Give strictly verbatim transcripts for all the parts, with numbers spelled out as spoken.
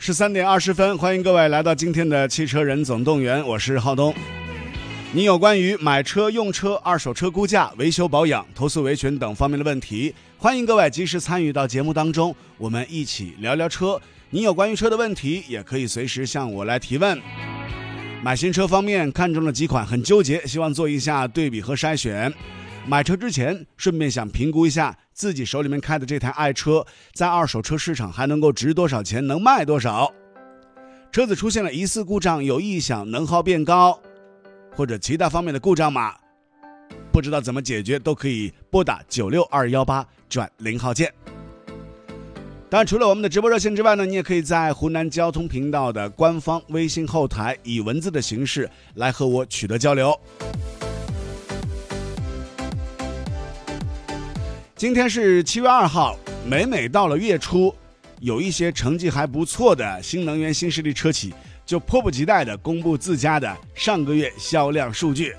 十三点二十分，欢迎各位来到今天的汽车人总动员，我是浩东。你有关于买车、用车、二手车估价、维修保养、投诉维权等方面的问题，欢迎各位及时参与到节目当中，我们一起聊聊车。你有关于车的问题，也可以随时向我来提问。买新车方面看中了几款很纠结，希望做一下对比和筛选。买车之前顺便想评估一下自己手里面开的这台爱车在二手车市场还能够值多少钱，能卖多少。车子出现了疑似故障，有异响，能耗变高或者其他方面的故障码，不知道怎么解决，都可以拨打九六二一八转零号键。当然除了我们的直播热线之外呢，你也可以在湖南交通频道的官方微信后台以文字的形式来和我取得交流。今天是七月二号，每每到了月初，有一些成绩还不错的新能源新势力车企就迫不及待地公布自家的上个月销量数据。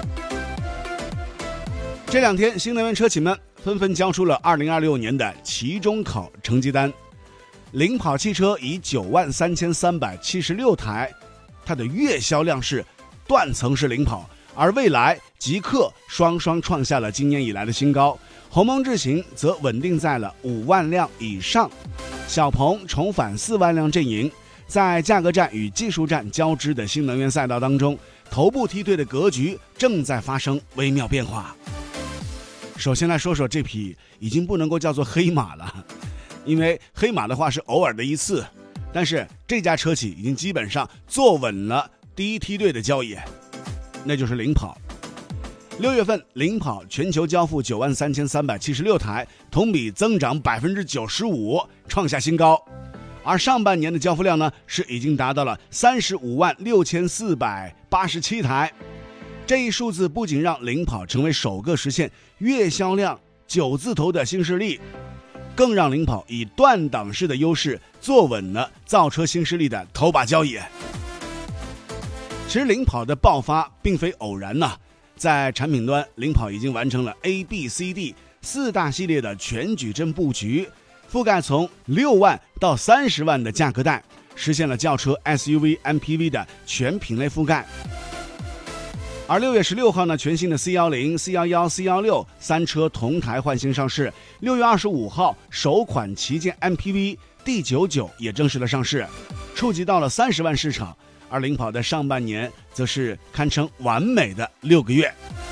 这两天新能源车企们纷纷交出了二零二六年的期中考成绩单。领跑汽车以九万三千三百七十六台，它的月销量是断层式领跑，而蔚来、极氪双双创下了今年以来的新高。鸿蒙智行则稳定在了五万辆以上，小鹏重返四万辆阵营。在价格战与技术战交织的新能源赛道当中，头部梯队的格局正在发生微妙变化。首先来说说这匹已经不能够叫做黑马了，因为黑马的话是偶尔的一次，但是这家车企已经基本上坐稳了第一梯队的交易，那就是领跑。六月份领跑全球交付九万三千三百七十六台，同比增长百分之九十五，创下新高。而上半年的交付量呢，是已经达到了三十五万六千四百八十七台。这一数字不仅让领跑成为首个实现月销量九字头的新势力，更让领跑以断档式的优势坐稳了造车新势力的头把交椅。其实领跑的爆发并非偶然呐、啊，在产品端，领跑已经完成了 A、B、C、D 四大系列的全矩阵布局，覆盖从六万到三十万的价格带，实现了轿车、S U V、M P V 的全品类覆盖。而六月十六号呢，全新的 C 一零、C 一一、C 一六 三车同台换新上市。六月二十五号，首款旗舰 M P V D 九九也正式的上市，触及到了三十万市场。而领跑的上半年则是堪称完美的六个月。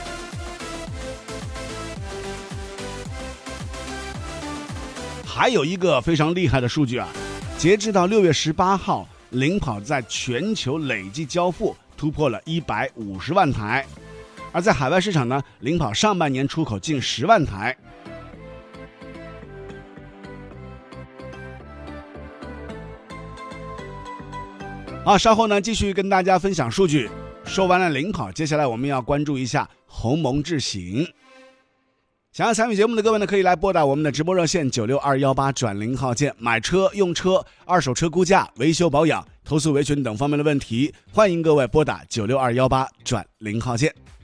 还有一个非常厉害的数据啊，截至到六月十八号，领跑在全球累计交付突破了一百五十万台，而在海外市场呢，领跑上半年出口近十万台。好，稍后呢继续跟大家分享数据。说完了领跑，接下来我们要关注一下鸿蒙智行。想要参与节目的各位呢，可以来拨打我们的直播热线九六二一八转零号键，买车、用车、二手车估价、维修保养、投诉维权等方面的问题，欢迎各位拨打九六二一八转零号键。